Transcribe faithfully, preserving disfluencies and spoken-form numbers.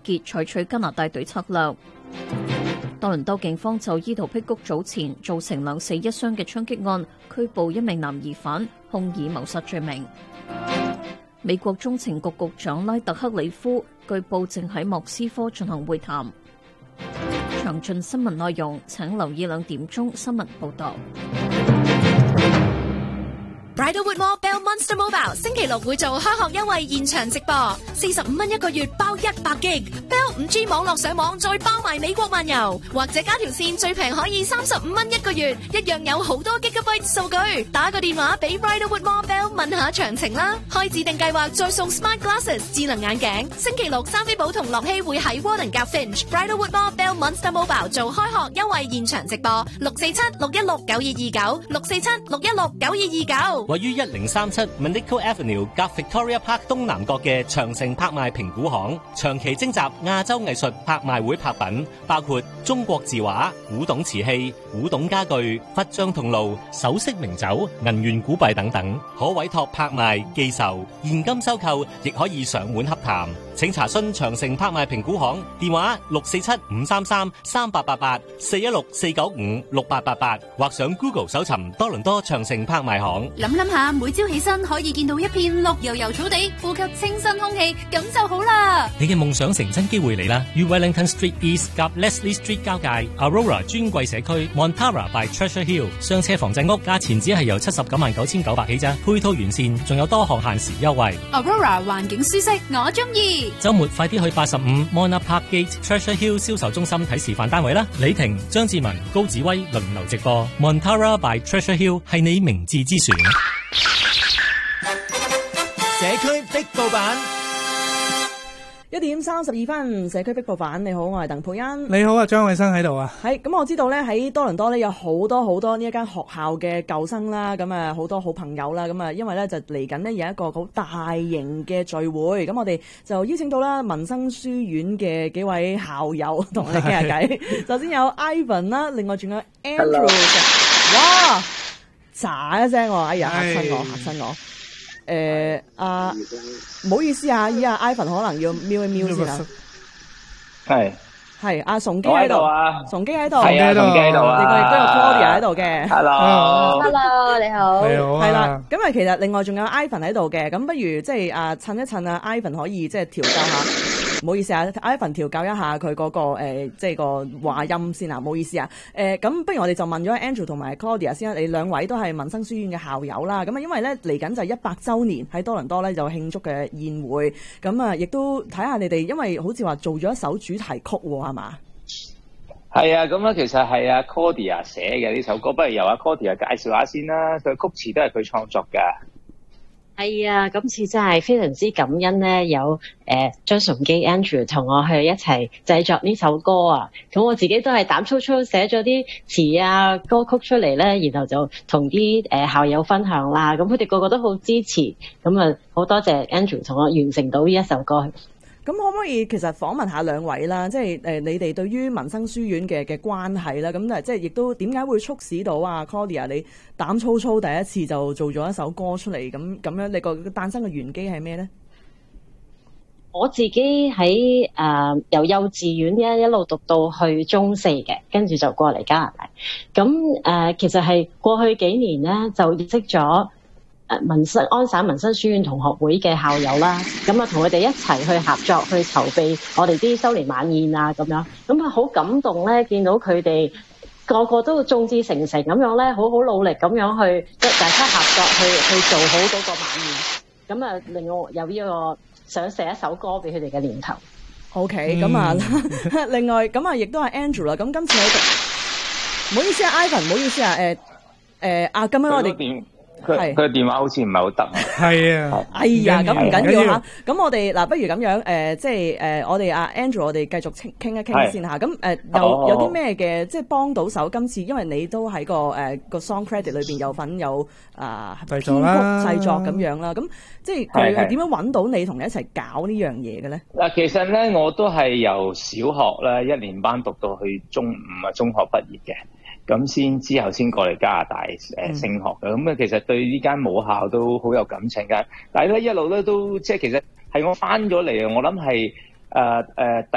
結採取加拿大隊策略。多倫多警方就伊圖辟谷早前造成兩死一傷嘅槍擊案拘捕一名男疑犯，控以謀殺罪名。美國中情局局長拉特克里夫據報正喺莫斯科進行會談。詳盡新聞內容，請留意兩點鐘新聞報道。 Bridalwood Mall Bell Monster Mobile 星期六會做開學優惠現場直播，四十五蚊一個月包一百 G Bell 五 G 網絡上網，再包埋美國漫遊，或者加條線最平可以三十五蚊一個月，一樣有好多 Gigabyte 數據。打個電話俾 Bridalwood Mall Bell 問下詳情啦。開指定計劃再送 Smart Glasses 智能眼鏡。星期六三飛寶同樂希會喺 Warden 夾 Finch Bridalwood Mall Bell Monster Mobile 做開學優惠現場直播，六四七六一六九二二九六四七六一六九二二九。 位於一零三七 Manico Avenue 夾 Victoria Park 東南角嘅長城拍賣評估行，長期徵集亞洲藝術拍賣會拍品，包括中國字畫、古董瓷器、古董家具、佛像銅爐、首飾名酒、銀元古幣等等，可委託拍賣、寄售、現金收購，亦可以上門洽談。請查詢長城拍賣評估行電話六四七五三三三八八八四一六四九五六八八八，或上 Google 搜尋多倫多長城拍賣行。 諗諗下，每朝起身可以見到一片綠油油草地，呼吸清新空氣，咁就好啦。 你嘅夢想成真機會嚟啦！於 Wellington Street East 夾 Leslie Street 交界 Aurora 尊貴社區 Montara by Treasure Hill 雙車房仔屋，價錢只係由七十九萬九千九百起咋，配套完善，仲有多項限時優惠。 Aurora 環境舒適，我中意。 週末快啲去八十五 Mona Park Gate Treasure Hill 銷售中心睇示範單位啦！李婷、張志文、高子威輪流直播 Montara by Treasure Hill 係你明智之選。 社區壁報版， 一點三十二分，社區壁報版，你好，我係鄧佩欣。 你好啊，張偉生喺度啊。 係咁，我知道咧喺多倫多咧有好多好多呢一間學校嘅舊生啦，咁啊好多好朋友啦，咁啊因為咧就嚟緊呢有一個好大型嘅聚會，咁我哋就邀請到啦民生書院嘅幾位校友同我哋傾下偈。首先有 Ivan 啦，另外仲有 Andrew。哇！喳一聲，哎呀嚇親我，嚇親我。誒啊，唔好意思啊，依家 Ivan 可能要瞄一瞄先啊。 係係阿崇基喺度啊，崇基喺度， 係啊，崇基喺度啊。 另外亦都有 Claudia 喺度嘅。 Hello，Hello， 你好。 你好。 係啦，咁啊，其實另外仲有 Ivan 喺度嘅，咁不如即係啊，趁一趁啊 Ivan 可以即係調教下。唔好意思啊 ，Ivan 調教一下佢嗰、那個、呃、即係個話音先啊，唔好意思啊。誒、呃，咁不如我哋就問咗 Andrew 同埋 Claudia 先啦，你兩位都係民生書院嘅校友啦。咁啊，因為咧嚟緊就一百週年喺多倫多咧就慶祝嘅宴會，咁啊，亦都睇下你哋，因為好似話做咗一首主題曲喎，係嘛？ 係啊，咁啊，其實係阿 Claudia 寫嘅呢首歌，不如由阿 Claudia 介紹下先啦。佢曲詞都係佢創作㗎。 係啊，今次真係非常之感恩咧，有誒張崇基 Andrew 同我去一齊製作呢首歌啊。咁我自己都係膽粗粗寫咗啲詞啊歌曲出嚟咧，然後就同啲誒校友分享啦。咁佢哋個個都好支持，咁啊好多謝 Andrew 同我完成到呢一首歌。 咁可唔可以其實訪問下兩位啦？即係誒你哋對於民生書院嘅嘅關係啦，咁但係即係亦都點解會促使到啊 Claudia 你膽粗粗第一次就做咗一首歌出嚟？咁咁樣你個誕生嘅緣機係咩咧？ 我自己喺誒、呃、由幼稚園一一路讀到去中四嘅，跟住就過嚟加拿大。咁誒、呃、其實係過去幾年咧就認識咗誒民生安省民生書院同學會嘅校友啦，咁啊同佢哋一齊去合作去籌備我哋啲周年晚宴啊咁樣，咁啊好感動咧，見到佢哋個個都眾志成城咁樣咧，好好努力咁樣去即係大家合作去去做好嗰個晚宴，咁啊令我有呢個想寫一首歌俾佢哋嘅念頭。 OK，咁啊，嗯、另外咁啊，亦都係 Andrew 啦。咁今次喺度，唔好意思啊 ，Ivan，唔好意思啊，誒、呃、誒、呃、啊，今日我哋。 佢佢個電話好似唔係好得。 係啊。 哎呀，咁唔緊要嚇。咁我哋嗱，不如咁樣誒，即係誒，我哋阿 Andrew，我哋繼續傾傾一傾先嚇。咁誒，有有啲咩嘅，即係幫到手今次，因為你都喺個誒個 song credit 裏邊有份有啊編曲製作咁樣啦。咁即係佢係點樣揾到你同你一齊搞呢樣嘢嘅咧？嗱， 其實咧我都係由小學咧一年班讀到去中五啊，中學畢業嘅。咁先之後先過嚟加拿大誒、呃、升學嘅，咁啊其實對呢間母校都好有感情㗎。但係咧一路咧都即係其實係我翻咗嚟啊，我諗係誒誒。